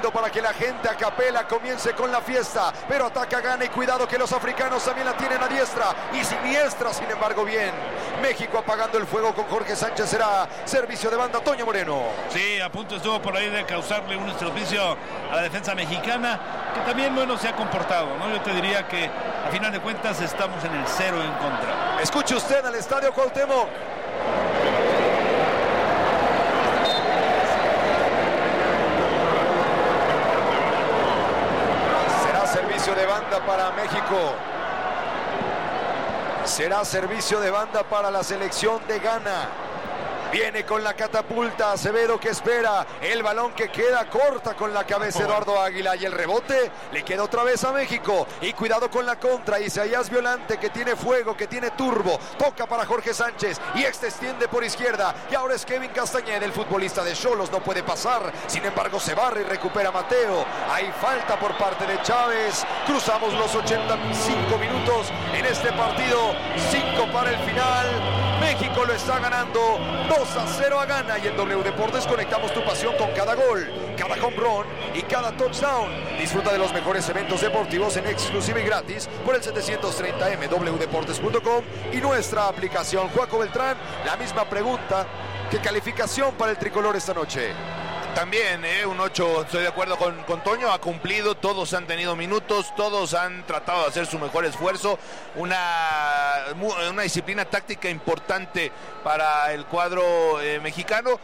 Pidiendo para que la gente a capela comience con la fiesta. Pero ataca Ghana y cuidado que los africanos también la tienen a diestra y siniestra, sin embargo bien. México apagando el fuego con Jorge Sánchez. Será servicio de banda, Toño Moreno. Sí, a punto estuvo por ahí de causarle un estropicio a la defensa mexicana, que también, bueno, se ha comportado, ¿no? Yo te diría que a final de cuentas estamos en el 0 en contra. Escuche usted al Estadio Cuauhtémoc. Será servicio de banda para México. Será servicio de banda para la selección de Ghana. Viene con la catapulta Acevedo, que espera el balón que queda corta con la cabeza Eduardo Águila, y el rebote le queda otra vez a México. Y cuidado con la contra, Isaías Violante, que tiene fuego, que tiene turbo, toca para Jorge Sánchez y extiende por izquierda, y ahora es Kevin Castañeda, el futbolista de Xolos, no puede pasar, sin embargo se barre y recupera Mateo. Hay falta por parte de Chávez. Cruzamos los 85 minutos en este partido, 5 para el final. México lo está ganando 2-0 a Ghana, y en W Deportes conectamos tu pasión con cada gol, cada home run y cada touchdown. Disfruta de los mejores eventos deportivos en exclusiva y gratis por el 730M, wdeportes.com y nuestra aplicación. Juaco Beltrán, la misma pregunta. ¿Qué calificación para el tricolor esta noche? También, un 8, estoy de acuerdo con Toño, ha cumplido, todos han tenido minutos, todos han tratado de hacer su mejor esfuerzo, una disciplina táctica importante para el cuadro mexicano.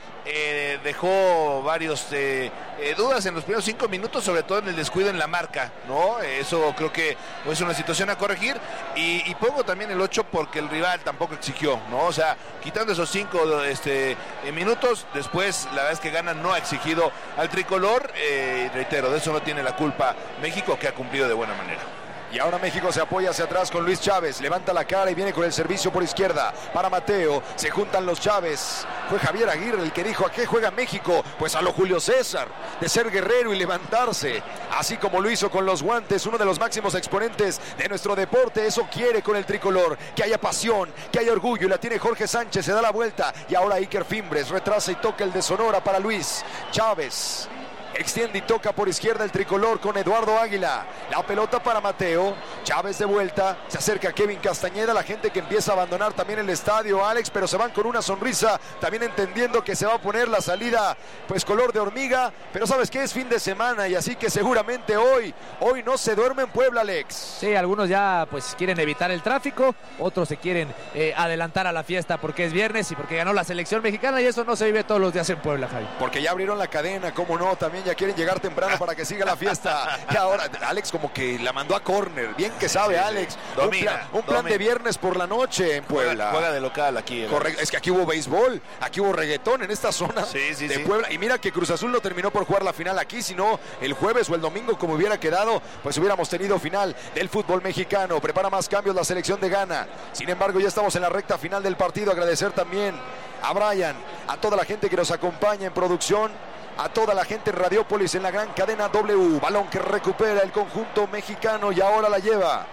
Dejó varios dudas en los primeros 5 minutos, sobre todo en el descuido en la marca, ¿no? Eso creo que es una situación a corregir, y pongo también el 8 porque el rival tampoco exigió, ¿no? O sea, quitando esos 5 minutos, después la verdad es que Ghana no ha exigido al tricolor, reitero, de eso no tiene la culpa México, que ha cumplido de buena manera. Y ahora México se apoya hacia atrás con Luis Chávez, levanta la cara y viene con el servicio por izquierda para Mateo. Se juntan los Chávez. Fue Javier Aguirre el que dijo: ¿a qué juega México? Pues a lo Julio César, de ser guerrero y levantarse, así como lo hizo con los guantes, uno de los máximos exponentes de nuestro deporte. Eso quiere con el tricolor, que haya pasión, que haya orgullo, y la tiene Jorge Sánchez. Se da la vuelta y ahora Iker Fimbres retrasa y toca el de Sonora para Luis Chávez. Extiende y toca por izquierda el tricolor con Eduardo Águila. La pelota para Mateo. Chávez de vuelta. Se acerca Kevin Castañeda. La gente que empieza a abandonar también el estadio, Alex, pero se van con una sonrisa, también entendiendo que se va a poner la salida pues color de hormiga. Pero sabes que es fin de semana, y así que seguramente hoy no se duerme en Puebla, Alex. Sí, algunos ya pues quieren evitar el tráfico, otros se quieren adelantar a la fiesta porque es viernes y porque ganó la selección mexicana, y eso no se vive todos los días en Puebla, Javi. Porque ya abrieron la cadena, cómo no, también ya quieren llegar temprano para que siga la fiesta. Y ahora Alex como que la mandó a córner, bien que sabe, sí, Alex. Domina, un plan de viernes por la noche en Puebla. Juega de local aquí. Correcto, es que aquí hubo béisbol, aquí hubo reggaetón en esta zona de Puebla. Y mira que Cruz Azul no terminó por jugar la final aquí, sino el jueves o el domingo, como hubiera quedado, pues hubiéramos tenido final del fútbol mexicano. Prepara más cambios la selección de Ghana. Sin embargo, ya estamos en la recta final del partido. Agradecer también a Brian, a toda la gente que nos acompaña en producción, a toda la gente en Radiópolis, en la gran cadena W. Balón que recupera el conjunto mexicano y ahora la lleva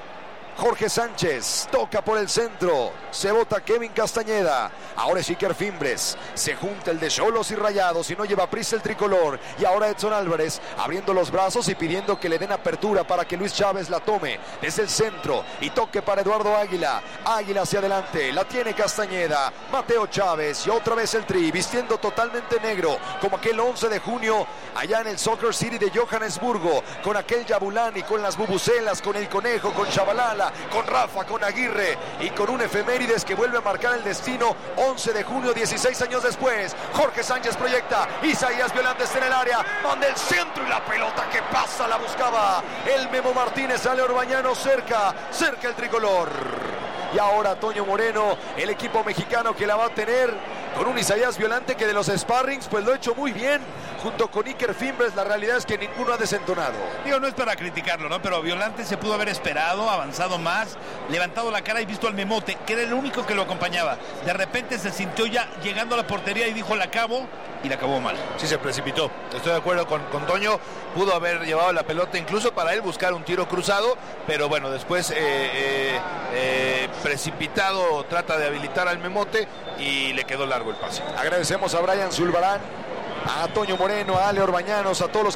Jorge Sánchez, toca por el centro, se bota Kevin Castañeda, ahora es Iker Fimbres, se junta el de Xolos y Rayados y no lleva prisa el tricolor, y ahora Edson Álvarez abriendo los brazos y pidiendo que le den apertura para que Luis Chávez la tome desde el centro y toque para Eduardo Águila. Águila hacia adelante, la tiene Castañeda, Mateo Chávez y otra vez el Tri, vistiendo totalmente negro como aquel 11 de junio allá en el Soccer City de Johannesburgo, con aquel Yabulani, con las bubucelas, con el Conejo, con Chabalala, con Rafa, con Aguirre y con un efemérides que vuelve a marcar el destino. 11 de junio, 16 años después, Jorge Sánchez proyecta, Isaías Violante está en el área, manda el centro y la pelota que pasa, la buscaba el Memo Martínez, sale Orbañano cerca el tricolor. Y ahora Toño Moreno, el equipo mexicano que la va a tener con un Isaías Violante que de los sparrings pues lo ha hecho muy bien, junto con Iker Fimbres. La realidad es que ninguno ha desentonado. Digo, no es para criticarlo, ¿no? Pero Violante se pudo haber esperado, avanzado más, levantado la cara y visto al Memote, que era el único que lo acompañaba. De repente se sintió ya llegando a la portería y dijo: la acabo, y la acabó mal. Sí, se precipitó. Estoy de acuerdo con Toño. Pudo haber llevado la pelota incluso para él buscar un tiro cruzado, pero bueno, después precipitado trata de habilitar al Memote y le quedó largo el pase. Agradecemos a Brian Zulbarán, a Toño Moreno, a Ale Orbañanos, a todos los